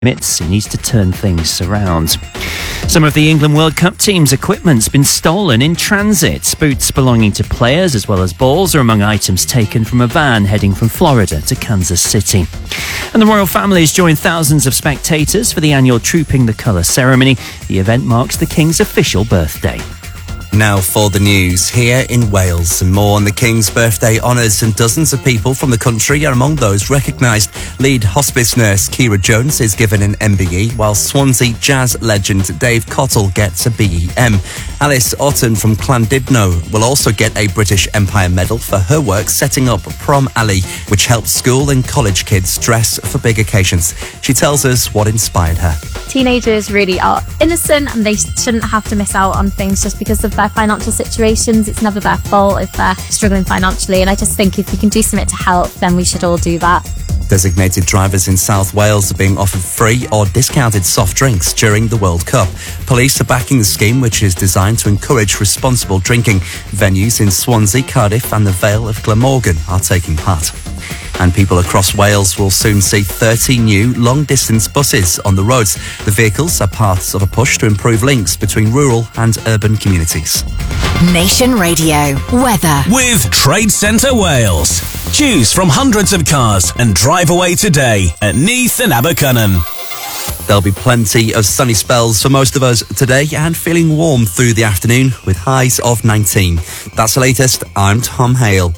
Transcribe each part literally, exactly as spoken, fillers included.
He needs to turn things around. Some of the England World Cup team's equipment's been stolen in transit. Boots belonging to players as well as balls are among items taken from a van heading from Florida to Kansas City. And the royal family has joined thousands of spectators for the annual Trooping the Colour ceremony. The event marks the King's official birthday. Now for the news. Here in Wales, and more on the King's birthday honours, and dozens of people from the country are among those recognised. Lead hospice nurse Kira Jones is given an M B E, while Swansea jazz legend Dave Cottle gets a B E M. Alice Otten from Llandudno will also get a British Empire Medal for her work setting up Prom Alley, which helps school and college kids dress for big occasions. She tells us what inspired her. Teenagers really are innocent and they shouldn't have to miss out on things just because of their financial situations. It's never their fault if they're struggling financially, and I just think if we can do something to help, then we should all do that. Designated drivers in South Wales are being offered free or discounted soft drinks during the World Cup. Police are backing the scheme, which is designed to encourage responsible drinking. Venues in Swansea, Cardiff and the Vale of Glamorgan are taking part. And people across Wales will soon see thirty new long-distance buses on the roads. The vehicles are part of a push to improve links between rural and urban communities. Nation Radio weather with Trade Centre Wales. Choose from hundreds of cars and drive away today at Neath and Abercynon. There'll be plenty of sunny spells for most of us today and feeling warm through the afternoon with highs of nineteen. That's the latest. I'm Tom Hale.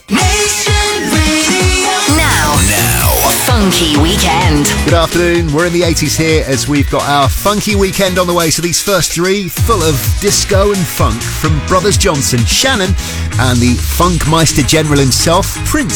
Funky Weekend. Good afternoon. We're in the eighties here as we've got our Funky Weekend on the way. So these first three, full of disco and funk from Brothers Johnson, Shannon, and the Funkmeister General himself, Prince.